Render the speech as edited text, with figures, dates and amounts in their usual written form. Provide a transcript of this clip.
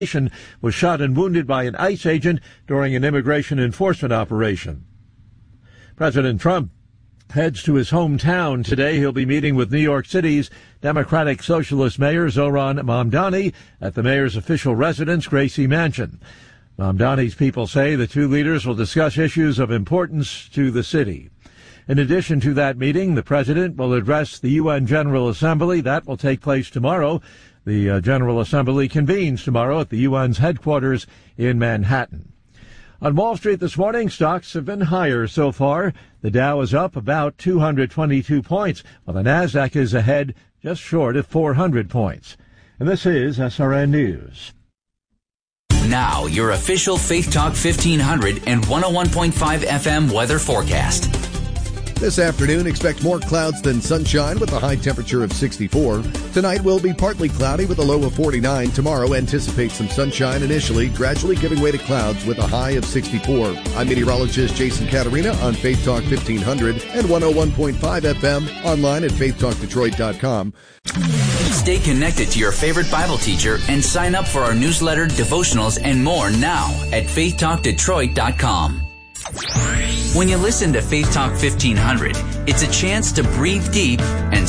was shot and wounded by an ICE agent during an immigration enforcement operation. President Trump heads to his hometown today. He'll be meeting with New York City's Democratic Socialist Mayor Zohran Mamdani at the mayor's official residence, Gracie Mansion. Mamdani's people say the two leaders will discuss issues of importance to the city. In addition to that meeting, the president will address the UN General Assembly. That will take place tomorrow. The General Assembly convenes tomorrow at the UN's headquarters in Manhattan. On Wall Street this morning, stocks have been higher so far. The Dow is up about 222 points, while the Nasdaq is ahead just short of 400 points. And this is SRN News. Now, your official Faith Talk 1500 and 101.5 FM weather forecast. This afternoon, expect more clouds than sunshine with a high temperature of 64. Tonight will be partly cloudy with a low of 49. Tomorrow, anticipate some sunshine initially, gradually giving way to clouds with a high of 64. I'm meteorologist Jason Caterina on Faith Talk 1500 and 101.5 FM, online at faithtalkdetroit.com. Stay connected to your favorite Bible teacher and sign up for our newsletter, devotionals, and more now at faithtalkdetroit.com. When you listen to Faith Talk 1500, it's a chance to breathe deep and